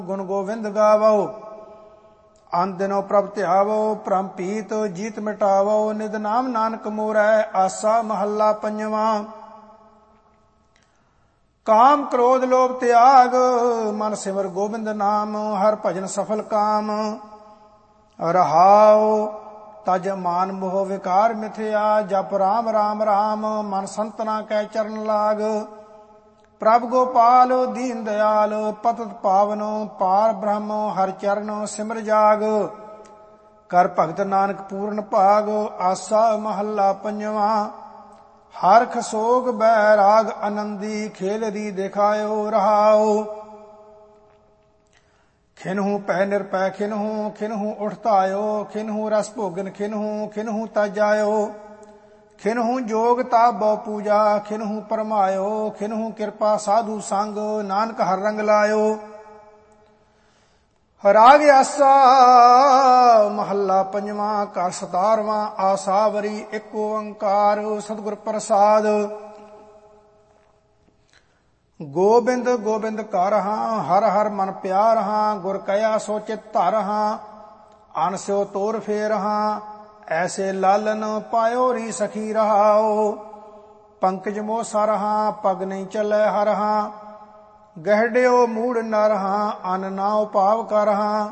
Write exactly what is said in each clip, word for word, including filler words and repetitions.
गुण गोविंद गावो। अन दिनो प्रभ ध्यावो, परम पीत जीत मिटावो। निध नाम नानक मोरै, आसा महला पंजवा। काम क्रोध लोभ त्याग, मन सिमर गोविंद नाम। हर भजन सफल काम, रहाओ तज मान मोह विकार मिथ्या। जप राम राम राम, मन संतना कै चरण लाग। प्रभ गोपाल दीन दयाल, पतत पावन पार ब्रह्म। हर चरण सिमर जाग, कर भगत नानक पूर्ण भाग। आसा महला पंजवा। हरख सोग बैराग आनंदी, खेल री दिखायो रहाओ। खिन्हू पै निरपै खिन्हू, खिन्हू उठतायो। खिन्हू रस भोगन खिन्हू, खिन्हू तजायो। खिन्हू जोग ताबो पूजा, खिन्हू परमायो। खिन्हू कृपा साधु संग, नानक हर रंग लायो। राग आसा महला पंजवा। कर सतारवा आसावरी, एक ओंकार सतगुर प्रसाद। गोबिंद गोबिंद कर हाँ, हर हर मन प्यार हाँ। गुर कया सोचित धर हाँ, अन स्यो तोर फेर हाँ। ऐसे लालन पायो री सखी रहाओ। पंकज मोह सर हाँ, पग नहीं चले हर हाँ। गहड्यो मूड नर हाँ, अन नाव पाव कर हाँ।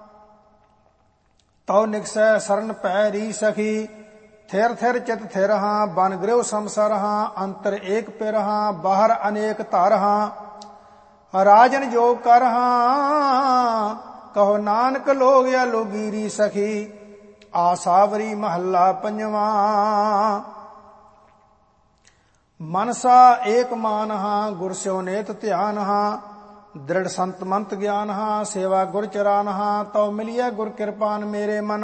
तौ निकसै शरण पैरी सखी, थिर थिर चित थिर हाँ। बन गृह समसर हाँ, अंतर एक पिर हाँ। बाहर अनेक तर हाँ, राजन जोग कर हाँ। कहो नानक लोग या लोगीरी सखी, आसावरी महला पंजवा। मनसा एक मान हाँ, गुर स्यो नेत ध्यान हाँ। दृढ़ संत मंत ज्ञान हाँ, सेवा गुर चरान हाँ। तो मिलिया गुर कृपान मेरे मन।